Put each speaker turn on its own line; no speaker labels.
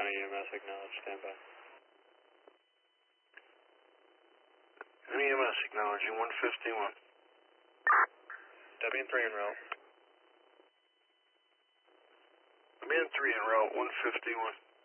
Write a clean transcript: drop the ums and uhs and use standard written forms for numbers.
County EMS, acknowledge, stand by.
EMS, acknowledging 151.
WN3 en route.
WN3 en route, 151.